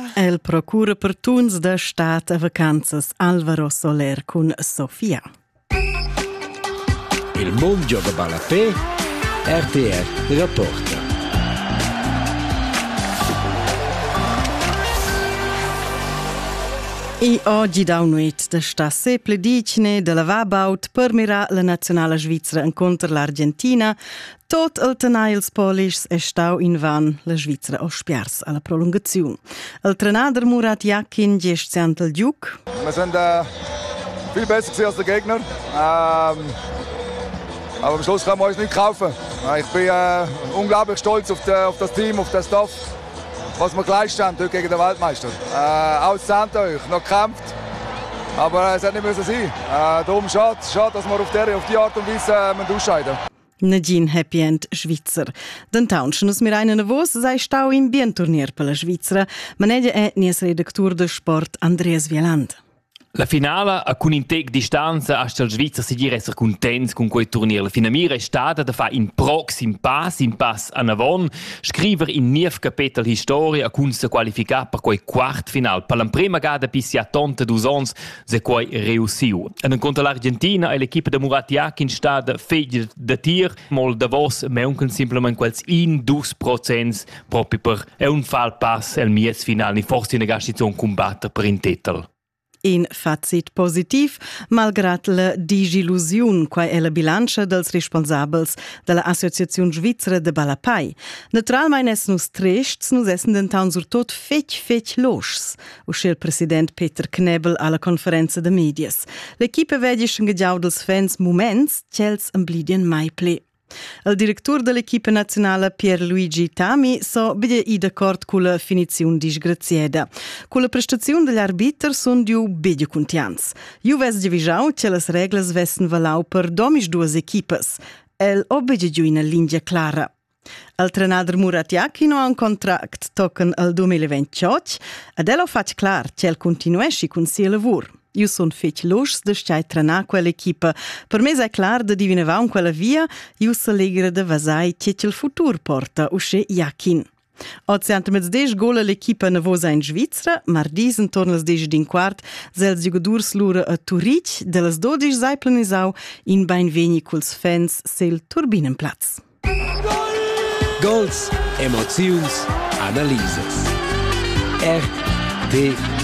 El procura per tuns da stat a vacanzas Alvaro Soler con Sofia. Il mondo gioca balapè, RTR rapporta. E oggi da un'uet da sta seple dicne de la vabaut per mirar la nazionale Svizzera incontra l'Argentina. Tot il tenai ils polischs è stau in van la Svizzera o spiars alla prolongazione. Il Trainer Murat Yakin gest siant il Giug. Wir sind viel besser gewesen als der Gegner. Aber am Schluss kann man uns nicht kaufen. Ich bin unglaublich stolz auf das Team, auf den Staff, was wir geleistet haben gegen den Weltmeister. Auszahnt euch, noch gekämpft, aber es hätte nicht müssen sein. Darum schade, dass wir auf die Art und Weise ausscheiden. Nadine Happy End Svizzer. D'antaun schnus mir eine Voz sei stau im Bienturnier per la Svizzera, ma neglia è nies redaktur de sport Andreas Wieland. La finale, a con in tec distanza, hasta il Svizzera si dire essere contents con quel turnier. La finamira è stata da fare in proxim pass a Navon, scrivere in 9 capitoli storia a cun se qualificar per quel quart final. Per la prima gada pissi a tonte d'usons, se quei reussiu. En contro l'Argentina, l'equipe de Murat Yakin stata feglia de tir, mol da vos meuncan simplement quels 1-2% proprio per un fall pass el mies final, ni forse in gastizzon combattere per in titel. In fazit positiv, malgrat la disillusion quai è la bilancia dels responsabels de la Associazione Svizzera de Balapai. Naturalmein es nus trests, nus essen d'entaun surtot fech loschs, usce il president Peter Knebel alla conferenza de medias. L'equipe vedisch engagiau dels fans moments, cels amblidien mai ple. Il direttur dell'equipe nazionale Pierluigi Tami so bide i d'accordo con la finizione disgraziata. Con la prestazione degli arbitri sono diu bide contians. Iu ves divisau che las reglas vessen valau per domis duas equipes. El obede giu in linea clara. Il Trainer Murat Yakin ha un contract token al 2028 ed el ha fatto clar che el continuesci con sia lavoro. Io son fech loschs de stai trenar quell'equipa. Per me è clar de divinavau quella via, io s'allegra de vasai che il futur porta usce Yakin. Oggi hanno met 10 gol l'equipa navosa in Svizzera, mardi intorno als 10 din quart, sels giocadors lura a Turic, de las 12 sai planisau in bain vegni culs fans sel Turbinenplatz. Goals, emozions, analyses. RTR